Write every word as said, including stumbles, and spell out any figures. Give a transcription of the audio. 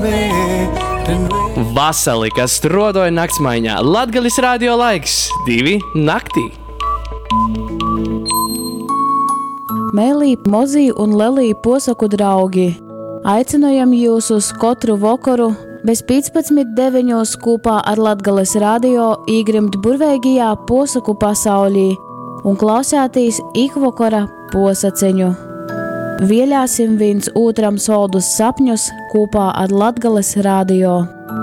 Vasali, kas rodoja naktsmaiņā. Latgalis radio laiks, divi naktī. Mēlī, Mozī un Lelī posaku draugi. Aicinojam jūs uz katru vakaru bez piecpadsmit deviņos kopā ar Latgales radio īgrimt burveigajā posaku pasaulī un klausētīs ikvakara posaceņu. Vielāsim viens otram soldus sapņus kopā ar Latgales radio.